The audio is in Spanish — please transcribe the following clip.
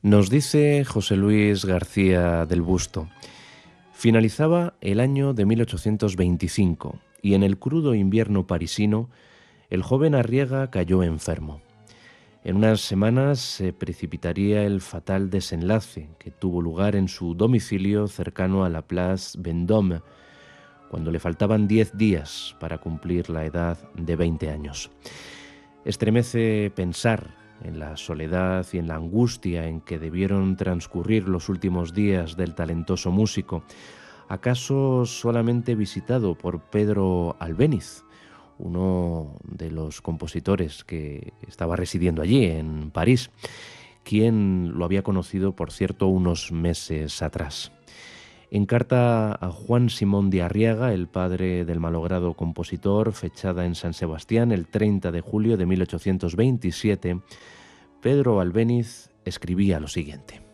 Nos dice José Luis García del Busto: finalizaba el año de 1825 y en el crudo invierno parisino el joven Arriaga cayó enfermo. En unas semanas se precipitaría el fatal desenlace que tuvo lugar en su domicilio cercano a la Place Vendôme, cuando le faltaban 10 días para cumplir la edad de 20 años. Estremece pensar en la soledad y en la angustia en que debieron transcurrir los últimos días del talentoso músico, acaso solamente visitado por Pedro Albéniz, uno de los compositores que estaba residiendo allí, en París, quien lo había conocido, por cierto, unos meses atrás. En carta a Juan Simón de Arriaga, el padre del malogrado compositor, fechada en San Sebastián el 30 de julio de 1827, Pedro Albéniz escribía lo siguiente: